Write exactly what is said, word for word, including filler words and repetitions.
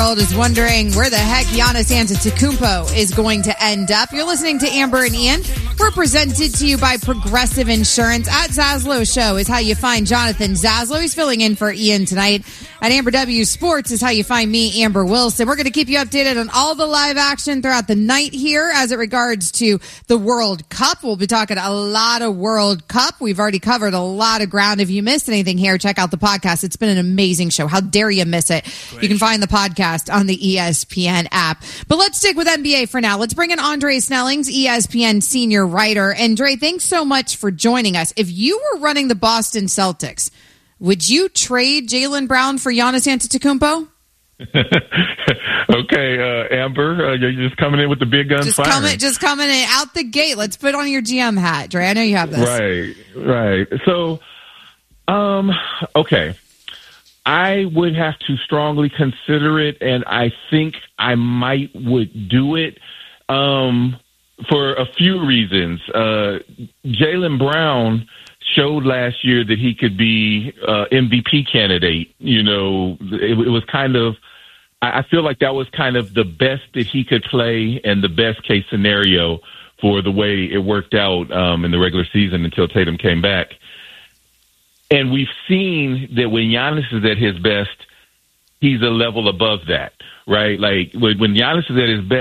world is wondering where the heck Giannis Antetokounmpo is going to end up. You're listening to Amber and Ian. We're presented to you by Progressive Insurance. At Zaslow Show is how you find Jonathan Zaslow. He's filling in for Ian tonight. At Amber W Sports is how you find me, Amber Wilson. We're going to keep you updated on all the live action throughout the night here as it regards to the World Cup. We'll be talking a lot of World Cup. We've already covered a lot of ground. If you missed anything here, check out the podcast. It's been an amazing show. How dare you miss it? Great. You can find the podcast on the E S P N app. But let's stick with N B A for now. Let's bring in Andre Snellings, E S P N senior writer. And Dre, thanks so much for joining us. If you were running the Boston Celtics, would you trade Jaylen Brown for Giannis Antetokounmpo? Okay, uh, Amber, uh, you're just coming in with the big guns just firing. Coming, just coming in out the gate. Let's put on your G M hat, Dre. I know you have this. Right, right. So, um, okay. I would have to strongly consider it, and I think I might would do it um, for a few reasons. Uh, Jaylen Brown showed last year that he could be uh, M V P candidate. You know, it, it was kind of, I feel like that was kind of the best that he could play and the best case scenario for the way it worked out um, in the regular season until Tatum came back. And we've seen that when Giannis is at his best, he's a level above that, right? Like when Giannis is at his best,